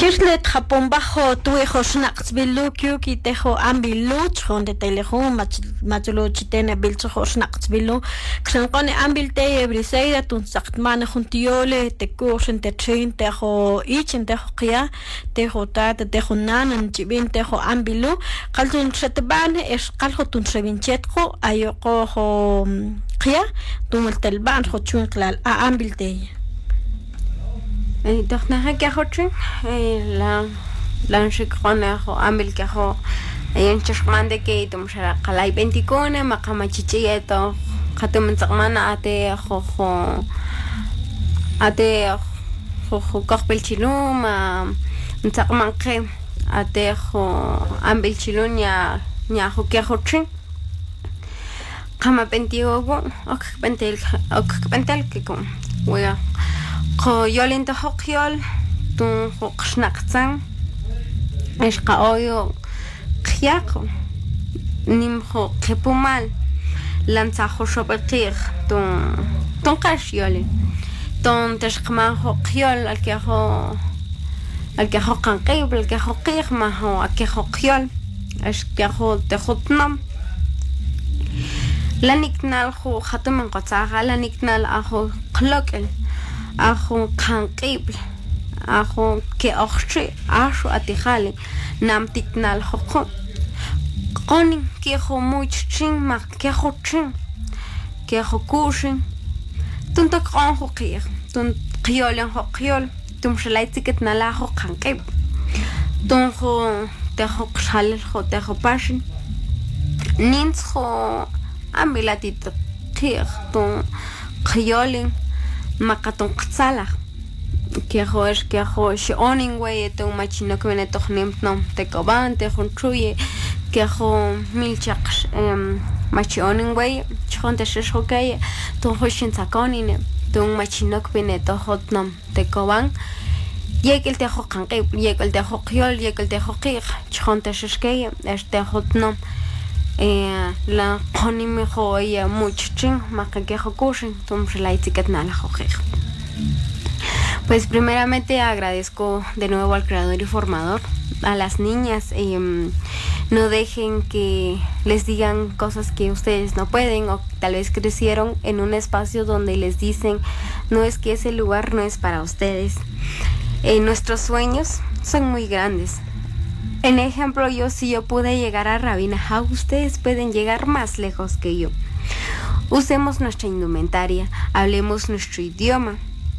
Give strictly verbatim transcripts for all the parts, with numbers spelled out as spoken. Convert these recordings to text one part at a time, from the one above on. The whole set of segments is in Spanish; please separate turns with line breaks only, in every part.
Chirlet Japón bajo tu hijo snacks bilu ki tejo ambilu chonde telejo machulo chitene bilcho snacks bilu ksankone ambilte briseida tun saktmane juntiole te kursen te chin tejo ichen tejo qia tejo tata tejo nanan chibin tejo ambilu qaltun chatban es qaljo tun sevinchetjo ayoko ho qia tumel telban ho chun klal a ambilte
doch nachher gehochen la la shikona ho ambil ke ho ayen chashmande ke tum shara qalay bentikone maqama chichieto khatum tsaqmana ate ho ho ate ho ho qoqbel chiluma tsaqman qe ate ho ambil chilunya nya ho ke hochen qama bentiogo ok bentel ok bentel ke kom wea خو يالين تحقيال تون خوش نقطن إيش قايو خياق نيم خو كبومال لم تخوش بقيق تون تون قاش يالي تون تشق ما خو خيال الكهو الكهو قنقيب الكهو قيق ما هو الكهو خيال إيش كهو تخطنم لنكنال خو ختم من قطعها لنكنال أخو قلقل أخو قنقيب أخو كأخشي أشو أتخالي نام تكنال حقون قوني كيخو موجشين ما كيخو تشين كيخو كوشين تون تقون خو قيخ تون قيولين خو قيول تون شلاي تكتنا لا خو قنقيب تون خو تخو قشالل خو تخو باشن نينس خو عملاتي تقيخ تون قيولين مقطن قصالة كيخوش كيخوش أونين ويا تو ماشينو كمان تخنيمت نوم تكوبان تخون شوية كيخو ميلشقش ماشي أونين ويا شخون تشش خوكاية تو خوشين ساكونين تو ماشينو كمان تخوت نوم تكوبان يكل تخو قنقيب يكل تخو قيول يكل تخو قيق شخون تشش كاية اش تخوت نوم la qoni me joya muchchin maqa que jokushin tum shalaitikat la jojej. Pues primeramente agradezco de nuevo al creador y formador, a las niñas, eh, no dejen que les digan cosas que ustedes no pueden o tal vez crecieron en un espacio donde les dicen no es que ese lugar no es para ustedes. Eh, nuestros sueños son muy grandes. En ejemplo, yo si yo pude llegar a Rabina Hau, ustedes pueden llegar más lejos que yo. Usemos nuestra indumentaria, hablemos nuestro idioma,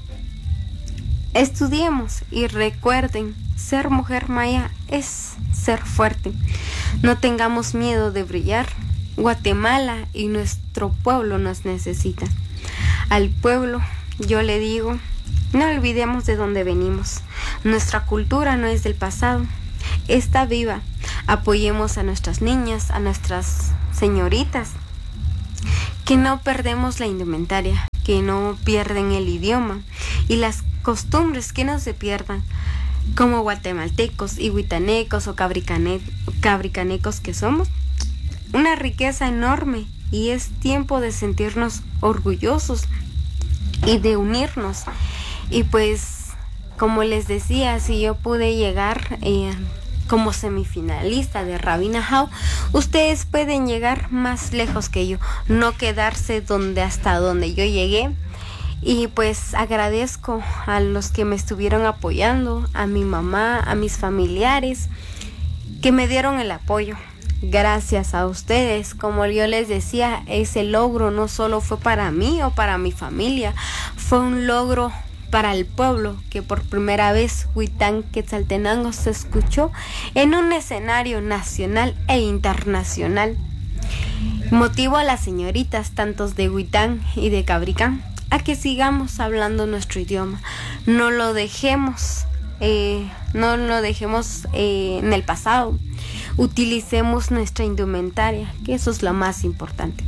estudiemos y recuerden, ser mujer maya es ser fuerte. No tengamos miedo de brillar. Guatemala y nuestro pueblo nos necesitan. Al pueblo yo le digo, no olvidemos de dónde venimos. Nuestra cultura no es del pasado. Está viva. Apoyemos a nuestras niñas, a nuestras señoritas, que no perdemos la indumentaria, que no pierden el idioma y las costumbres que no se pierdan, como guatemaltecos y huitanecos o cabricane- cabricanecos que somos. Una riqueza enorme y es tiempo de sentirnos orgullosos y de unirnos. Y pues, como les decía, si yo pude llegar eh, como semifinalista de Rabina Hau, ustedes pueden llegar más lejos que yo, no quedarse donde hasta donde yo llegué. Y pues agradezco a los que me estuvieron apoyando, a mi mamá, a mis familiares que me dieron el apoyo. Gracias a ustedes, como yo les decía, ese logro no solo fue para mí o para mi familia, fue un logro para el pueblo, que por primera vez Huitán Quetzaltenango se escuchó en un escenario nacional e internacional. Motivo a las señoritas, tantos de Huitán y de Cabricán, a que sigamos hablando nuestro idioma. No lo dejemos, eh, no lo dejemos eh, en el pasado. Utilicemos nuestra indumentaria, que eso es lo más importante.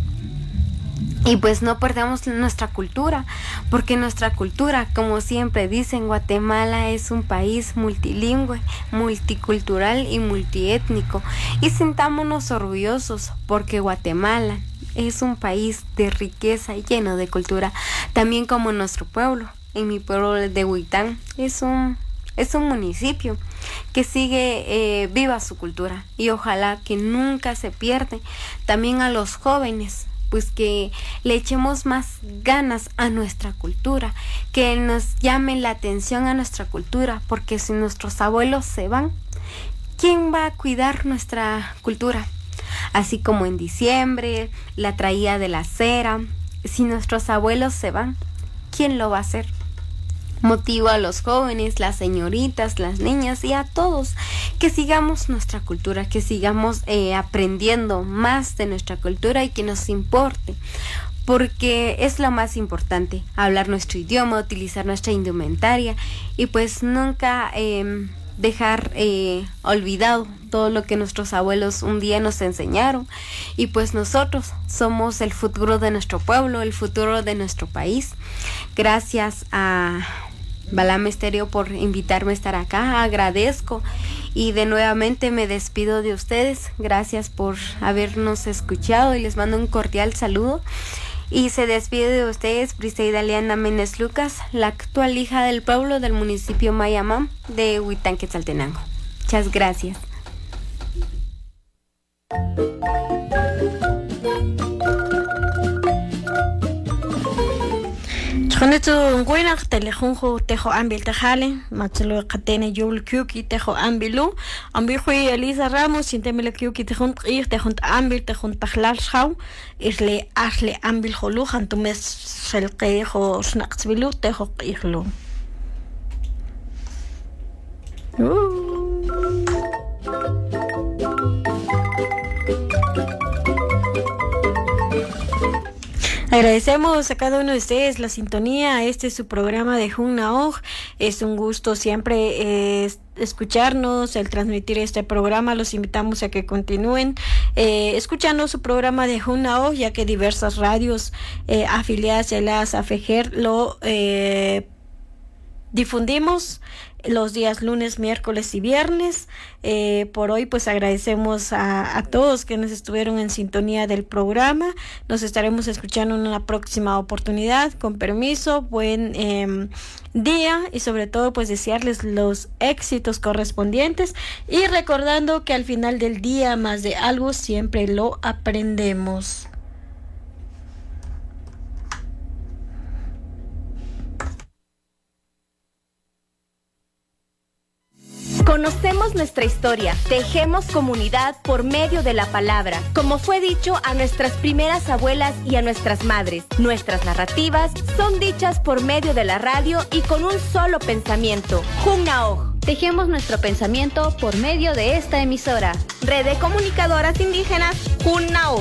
Y pues no perdamos nuestra cultura, porque nuestra cultura, como siempre dicen, Guatemala es un país multilingüe, multicultural y multiétnico. Y sintámonos orgullosos, porque Guatemala es un país de riqueza y lleno de cultura, también como nuestro pueblo. En mi pueblo de Huitán es un es un municipio que sigue eh, viva su cultura y ojalá que nunca se pierda. También a los jóvenes, pues que le echemos más ganas a nuestra cultura, que nos llamen la atención a nuestra cultura, porque si nuestros abuelos se van, ¿quién va a cuidar nuestra cultura? Así como en diciembre, la traída de la cera, si nuestros abuelos se van, ¿quién lo va a hacer? Motivo a los jóvenes, las señoritas, las niñas y a todos que sigamos nuestra cultura, que sigamos eh, aprendiendo más de nuestra cultura y que nos importe, porque es lo más importante, hablar nuestro idioma, utilizar nuestra indumentaria y pues nunca eh, dejar eh, olvidado todo lo que nuestros abuelos un día nos enseñaron. Y pues nosotros somos el futuro de nuestro pueblo, el futuro de nuestro país. Gracias a Balam Estéreo por invitarme a estar acá, agradezco y de nuevamente me despido de ustedes. Gracias por habernos escuchado y les mando un cordial saludo. Y se despide de ustedes Briseida Leana Méndez Lucas, la actual hija del pueblo del municipio Mayamam de Huitán, Quetzaltenango. Muchas gracias.
Chonetsu ngwena telejunjo tejo ambil tajale machlo qatene yul kyuki tejo ambilu ambi khui Elisa Ramos sintemele kyuki tejun qir tejun ambil tejun tajlal shaw isle asle ambil khulu khantumes shelqe jo snaqtsbilu tejo qirlu Agradecemos a cada uno de ustedes la sintonía. Este es su programa de Junnaoj. Es un gusto siempre eh, escucharnos, el transmitir este programa. Los invitamos a que continúen eh, escuchando su programa de Junnaoj, ya que diversas radios eh, afiliadas a la AFEJER lo eh, difundimos los días lunes, miércoles y viernes. Eh, por hoy pues agradecemos a, a todos que nos estuvieron en sintonía del programa. Nos estaremos escuchando en una próxima oportunidad. Con permiso, buen eh, día y sobre todo pues desearles los éxitos correspondientes y recordando que al final del día más de algo siempre lo aprendemos.
Conocemos nuestra historia, tejemos comunidad por medio de la palabra, como fue dicho a nuestras primeras abuelas y a nuestras madres. Nuestras narrativas son dichas por medio de la radio y con un solo pensamiento. Junnaoj.
Tejemos nuestro pensamiento por medio de esta emisora.
Red de Comunicadoras Indígenas, Junnaoj.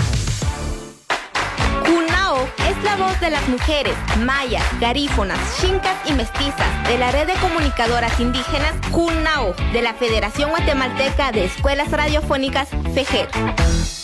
Junnaoj es la voz de las mujeres mayas, garífonas, xincas y mestizas de la Red de Comunicadoras Indígenas Junnaoj de la Federación Guatemalteca de Escuelas Radiofónicas FEJER.